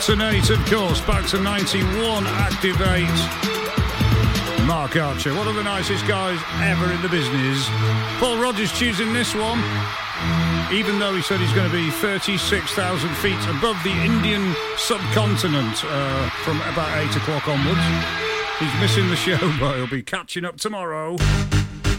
Alternate, of course, back to 91, Activate. Mark Archer, one of the nicest guys ever in the business. Paul Rodgers choosing this one, even though he said he's going to be 36,000 feet above the Indian subcontinent from about 8 o'clock onwards. He's missing the show, but he'll be catching up tomorrow.